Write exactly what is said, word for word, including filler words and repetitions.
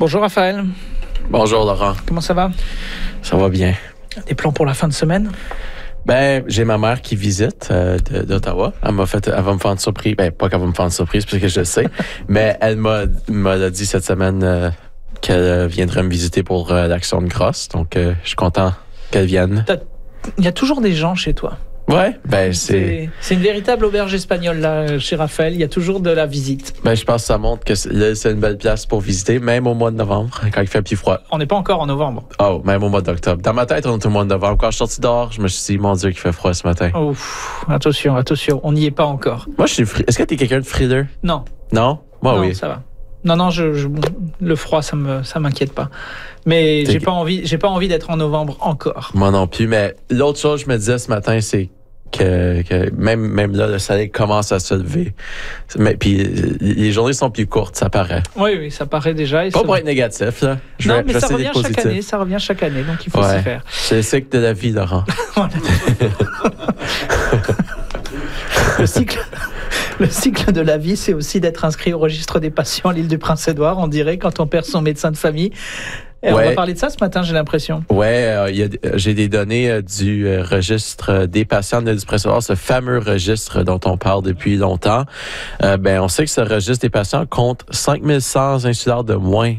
Bonjour Raphaël. Bonjour Laurent. Comment ça va? Ça va bien. Des plans pour la fin de semaine? Ben, j'ai ma mère qui visite euh, de- d'Ottawa. Elle m'a fait, elle va me faire une surprise. Ben, pas qu'elle va me faire une surprise parce que je le sais, mais elle m'a, m'a dit cette semaine euh, qu'elle viendrait me visiter pour euh, l'Action de grâce. Donc, euh, je suis content qu'elle vienne. T'as- Il y a toujours des gens chez toi. Ouais, ben c'est, C'est c'est une véritable auberge espagnole là, chez Raphaël. Il y a toujours de la visite. ben je pense que ça montre que c'est, là, c'est une belle place pour visiter, même au mois de novembre quand il fait un petit froid. On n'est pas encore en novembre. Oh, même au mois d'octobre. Dans ma tête, on est au mois de novembre. Quand je suis sorti dehors, je me suis dit, mon Dieu, qu'il fait froid ce matin. Ouf, attention, attention, on n'y est pas encore. Moi, je suis fri- Est-ce que t'es quelqu'un de frileux? Non, Non? Moi, non, oui. ça va. Non, non, je, je- le froid, ça me, ça m'inquiète pas. Mais T'es- j'ai pas envie, j'ai pas envie d'être en novembre encore. Moi non plus, mais l'autre chose que je me disais ce matin, c'est que, que même, même là, le soleil commence à se lever. Mais, puis les journées sont plus courtes, ça paraît. Oui, oui, ça paraît déjà. et Pas ça- pour être négatif, là. Je Non, vais- mais je vais ça essayer revient d'être chaque positif. année, ça revient chaque année, donc il faut Ouais. s'y faire. C'est le cycle de la vie, Laurent. Le cycle, le cycle de la vie, c'est aussi d'être inscrit au registre des patients à l'île du Prince-Édouard, on dirait, quand on perd son médecin de famille. Et On Ouais. va parler de ça ce matin, j'ai l'impression. Ouais, euh, il y a, j'ai des données euh, du euh, registre des patients de du Prince-Édouard, ce fameux registre dont on parle depuis longtemps. Euh, ben, on sait que ce registre des patients compte cinq mille cent insulaires de moins